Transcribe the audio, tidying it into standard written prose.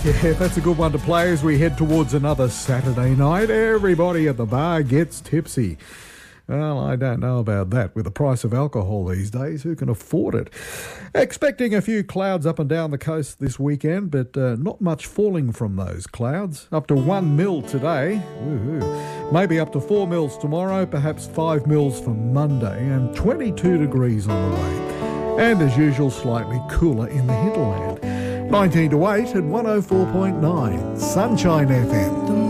Yeah, that's a good one to play as we head towards another Saturday night. Everybody at the bar gets tipsy. Well, I don't know about that. With the price of alcohol these days, who can afford it? Expecting a few clouds up and down the coast this weekend, but not much falling from those clouds. Up to 1 mil today. Woohoo. Maybe up to 4 mils tomorrow, perhaps 5 mils for Monday, and 22 degrees on the way. And as usual, slightly cooler in the hinterland. 19 to 8 at 104.9 Sunshine FM.